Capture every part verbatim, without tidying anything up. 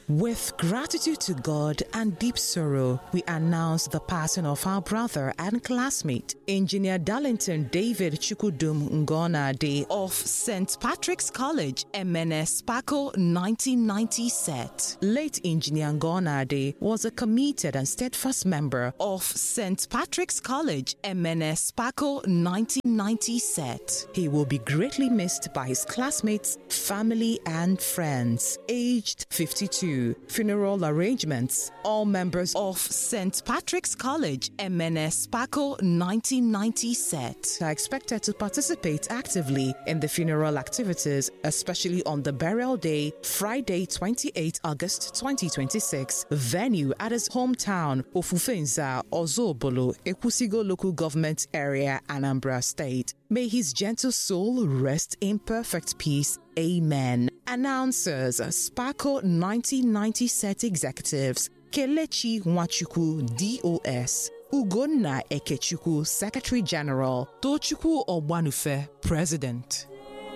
With gratitude to God and deep sorrow, we announce the passing of our brother and classmate, Engineer Darlington David Chukudum Ngonade of Saint Patrick's College, M N S Paco nineteen ninety set. Late Engineer Ngonade was a committed and steadfast member of Saint Patrick's College, M N S Paco nineteen ninety set. He will be greatly missed by his classmates, family, and friends. Aged fifty-two. Funeral arrangements. All members of Saint Patrick's College, M N S Paco nineteen ninety set are expected to participate actively in the funeral activities, especially on the burial day, Friday, twenty-eighth August twenty twenty-six. Venue at his hometown, Ofufenza, Ozobolo, Ekwusigo Local Government Area, Anambra State. May his gentle soul rest in perfect peace. Amen. Announcers, Spaco nineteen ninety set executives, Kelechi Nwachukwu, D O S, Ugonna Ekechukwu, Secretary General, Tochukwu Ogbanufe, President.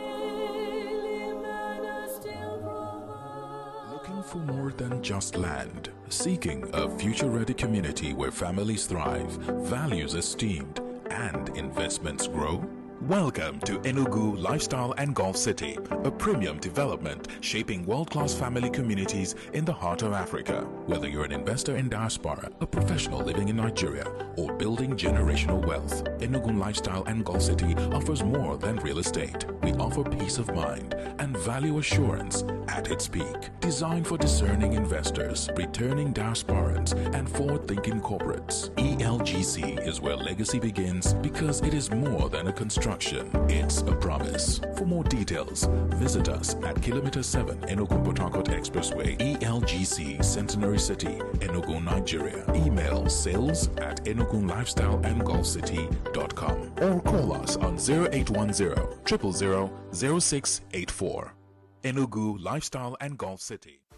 Looking for more than just land, seeking a future-ready community where families thrive, values esteemed, and investments grow? Welcome to Enugu Lifestyle and Golf City, a premium development shaping world-class family communities in the heart of Africa. Whether you're an investor in diaspora, a professional living in Nigeria, or building generational wealth, Enugu Lifestyle and Golf City offers more than real estate. We offer peace of mind and value assurance at its peak. Designed for discerning investors, returning diasporans, and forward-thinking corporates, E L G C is where legacy begins because it is more than a construction. It's a promise. For more details, visit us at Kilometer seven Enugu-Port Harcourt Expressway, E L G C, Centenary City, Enugu, Nigeria. Email sales at enugu lifestyle and golf city dot com or call us on zero eight one zero, zero zero zero, zero six eight four. Enugu Lifestyle and Golf City.